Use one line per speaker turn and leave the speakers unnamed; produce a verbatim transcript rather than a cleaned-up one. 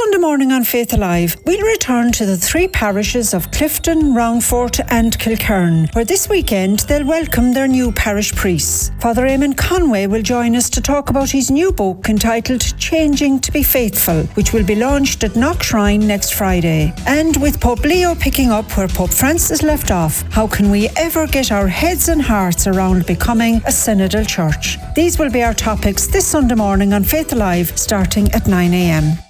Sunday morning on Faith Alive, we'll return to the three parishes of Clifton, Roundfort and Kilkerne, where this weekend they'll welcome their new parish priests. Father Eamon Conway will join us to talk about his new book entitled Changing to be Faithful, which will be launched at Knock Shrine next Friday. And with Pope Leo picking up where Pope Francis left off, how can we ever get our heads and hearts around becoming a synodal church? These will be our topics this Sunday morning on Faith Alive, starting at nine a.m.